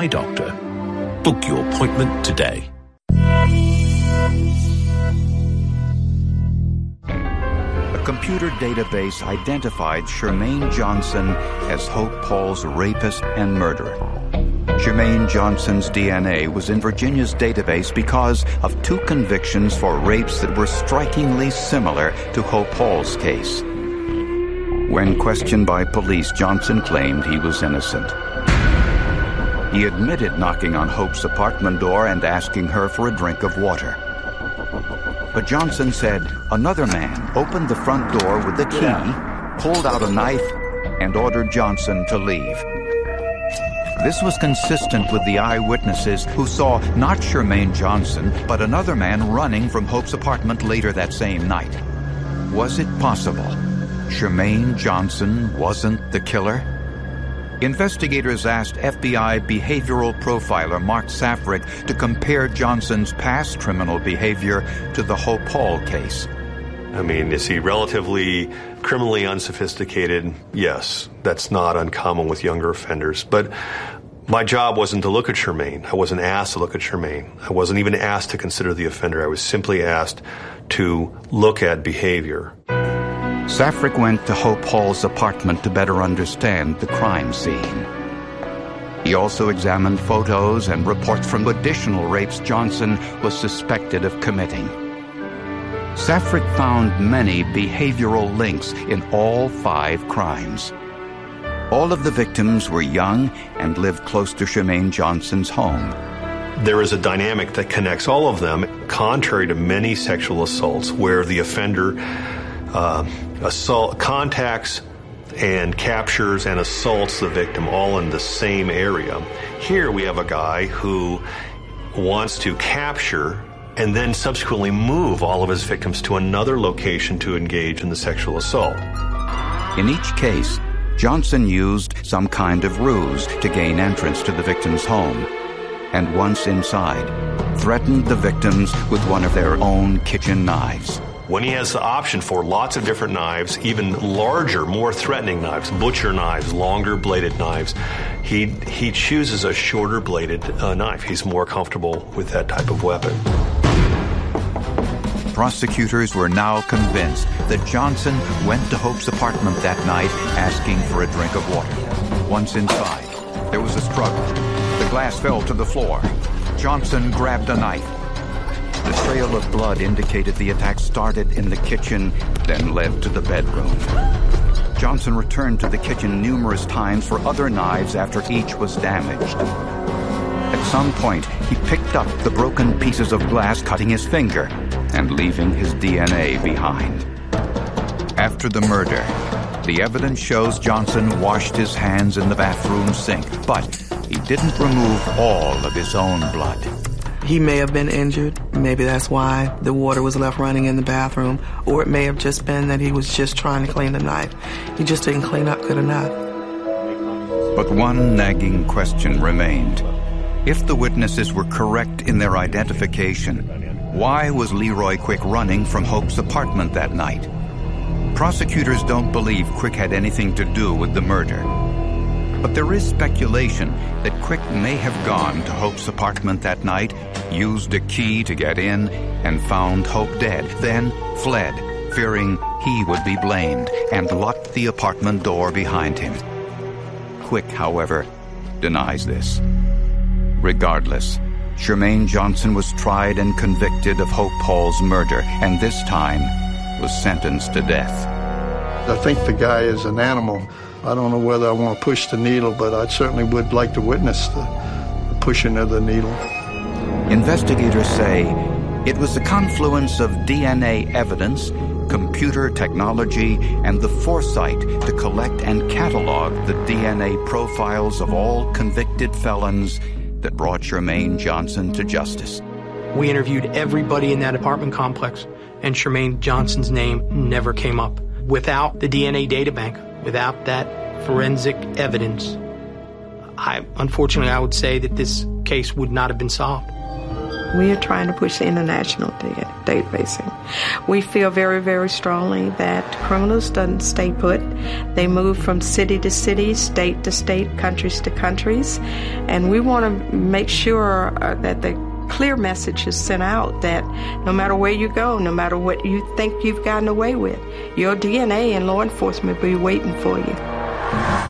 My Doctor. Book your appointment today. A computer database identified Shermaine Johnson as Hope Paul's rapist and murderer. Shermaine Johnson's DNA was in Virginia's database because of 2 convictions for rapes that were strikingly similar to Hope Paul's case. When questioned by police, Johnson claimed he was innocent. He admitted knocking on Hope's apartment door and asking her for a drink of water. But Johnson said another man opened the front door with the key, pulled out a knife, and ordered Johnson to leave. This was consistent with the eyewitnesses who saw not Shermaine Johnson, but another man running from Hope's apartment later that same night. Was it possible Shermaine Johnson wasn't the killer? Investigators asked FBI behavioral profiler Mark Safrick to compare Johnson's past criminal behavior to the Hope Paul case. I mean, is he relatively criminally unsophisticated? Yes, that's not uncommon with younger offenders. But my job wasn't to look at Shermaine. I wasn't asked to look at Shermaine. I wasn't even asked to consider the offender. I was simply asked to look at behavior. Safrick went to Hope Paul's apartment to better understand the crime scene. He also examined photos and reports from additional rapes Johnson was suspected of committing. Safrick found many behavioral links in all 5 crimes. All of the victims were young and lived close to Shermaine Johnson's home. There is a dynamic that connects all of them, contrary to many sexual assaults where the offender contacts and captures and assaults the victim all in the same area. Here we have a guy who wants to capture and then subsequently move all of his victims to another location to engage in the sexual assault. In each case, Johnson used some kind of ruse to gain entrance to the victim's home, and once inside, threatened the victims with one of their own kitchen knives. When he has the option for lots of different knives, even larger, more threatening knives, butcher knives, longer bladed knives, he chooses a shorter bladed knife. He's more comfortable with that type of weapon. Prosecutors were now convinced that Johnson went to Hope's apartment that night asking for a drink of water. Once inside, there was a struggle. The glass fell to the floor. Johnson grabbed a knife. The trail of blood indicated the attack started in the kitchen, then led to the bedroom. Johnson returned to the kitchen numerous times for other knives after each was damaged. At some point, he picked up the broken pieces of glass, cutting his finger and leaving his DNA behind. After the murder, the evidence shows Johnson washed his hands in the bathroom sink, but he didn't remove all of his own blood. He may have been injured. Maybe that's why the water was left running in the bathroom. Or it may have just been that he was just trying to clean the knife. He just didn't clean up good enough. But one nagging question remained. If the witnesses were correct in their identification, why was Leroy Quick running from Hope's apartment that night? Prosecutors don't believe Quick had anything to do with the murder. But there is speculation that Quick may have gone to Hope's apartment that night, used a key to get in, and found Hope dead, then fled, fearing he would be blamed, and locked the apartment door behind him. Quick, however, denies this. Regardless, Shermaine Johnson was tried and convicted of Hope Paul's murder, and this time was sentenced to death. I think the guy is an animal. I don't know whether I want to push the needle, but I certainly would like to witness the pushing of the needle. Investigators say it was the confluence of DNA evidence, computer technology, and the foresight to collect and catalog the DNA profiles of all convicted felons that brought Shermaine Johnson to justice. We interviewed everybody in that apartment complex, and Shermaine Johnson's name never came up. Without the DNA databank, without that forensic evidence, unfortunately, I would say that this case would not have been solved. We are trying to push the international databasing. We feel very, very strongly that criminals don't stay put. They move from city to city, state to state, countries to countries. And we want to make sure that the clear message is sent out that no matter where you go, no matter what you think you've gotten away with, your DNA and law enforcement will be waiting for you.